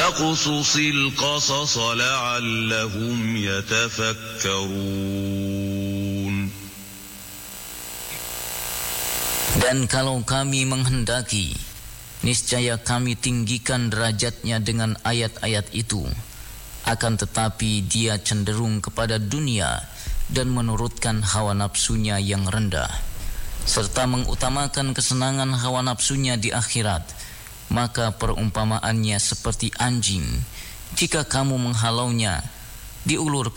فاقصص القصص لعلهم يتفكرون. Dan kalau kami menghendaki, niscaya kami tinggikan derajatnya dengan ayat-ayat itu. Akan tetapi dia cenderung kepada dunia dan menurutkan hawa nafsunya yang rendah, serta mengutamakan kesenangan hawa nafsunya di akhirat. Maka perumpamaannya seperti anjing, jika kamu menghalaunya, diulurkan